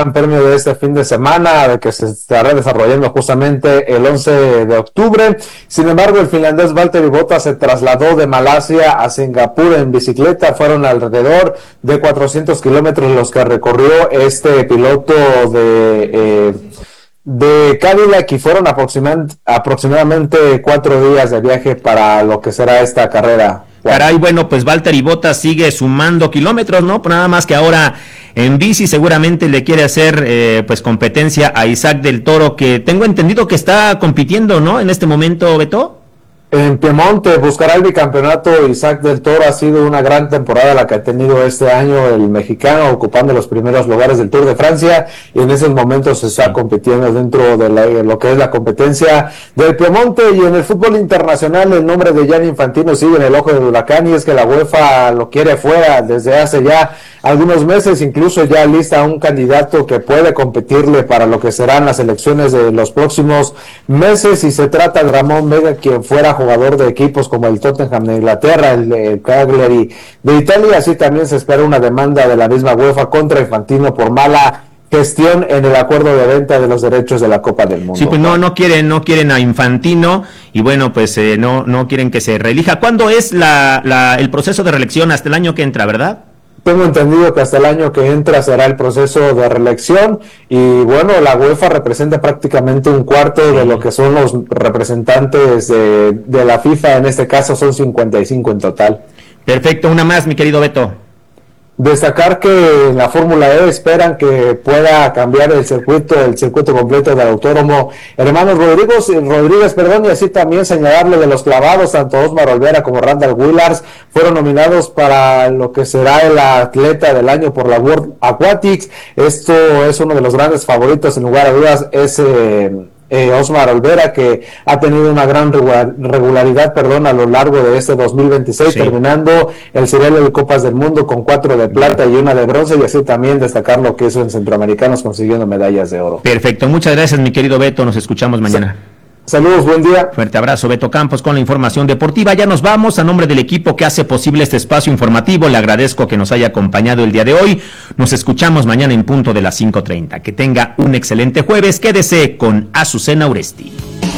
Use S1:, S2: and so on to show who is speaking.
S1: Gran Premio de este fin de semana, que se estará desarrollando justamente el 11 de octubre. Sin embargo, el finlandés Valtteri Bottas se trasladó de Malasia a Singapur en bicicleta. Fueron alrededor de 400 kilómetros los que recorrió este piloto de Cadillac, y fueron aproximadamente 4 días de viaje para lo que será esta carrera.
S2: Caray, bueno, pues Valtteri Bottas sigue sumando kilómetros, ¿no? Nada más que ahora en bici seguramente le quiere hacer pues competencia a Isaac del Toro, que tengo entendido que está compitiendo, ¿no? En este momento, Beto.
S1: En Piemonte buscará el bicampeonato Isaac del Toro. Ha sido una gran temporada la que ha tenido este año el mexicano, ocupando los primeros lugares del Tour de Francia, y en esos momentos se está compitiendo dentro de lo que es la competencia del Piemonte. Y en el fútbol internacional, el nombre de Gianni Infantino sigue en el ojo del huracán, y es que la UEFA lo quiere fuera desde hace ya algunos meses. Incluso ya lista un candidato que puede competirle para lo que serán las elecciones de los próximos meses, y se trata de Ramón Vega, quien fuera jugador de equipos como el Tottenham de Inglaterra, el Cagliari de Italia. Así también se espera una demanda de la misma UEFA contra Infantino por mala gestión en el acuerdo de venta de los derechos de la Copa del Mundo.
S2: Sí, pues no quieren a Infantino, y bueno, pues no quieren que se reelija. ¿Cuándo es el proceso de reelección? Hasta el año que entra, ¿verdad?
S1: Tengo entendido que hasta el año que entra será el proceso de reelección, y bueno, la UEFA representa prácticamente un cuarto de lo que son los representantes de la FIFA. En este caso son 55 en total.
S2: Perfecto, una más, mi querido Beto.
S1: Destacar que en la Fórmula E esperan que pueda cambiar el circuito completo del Autódromo Hermanos Rodríguez, y así también señalarle de los clavados. Tanto Osmar Olvera como Randall Willars fueron nominados para lo que será el atleta del año por la World Aquatics. Esto es uno de los grandes favoritos, sin lugar a dudas, es Osmar Olvera, que ha tenido una gran regularidad a lo largo de este 2026, sí, terminando el serial de Copas del Mundo con 4 de plata y 1 de bronce, y así también destacar lo que hizo en Centroamericanos consiguiendo medallas de oro.
S2: Perfecto, muchas gracias, mi querido Beto, nos escuchamos mañana.
S1: Saludos, buen día.
S2: Fuerte abrazo, Beto Campos, con la información deportiva. Ya nos vamos. A nombre del equipo que hace posible este espacio informativo, le agradezco que nos haya acompañado el día de hoy. Nos escuchamos mañana en punto de las 5:30. Que tenga un excelente jueves. Quédese con Azucena Uresti.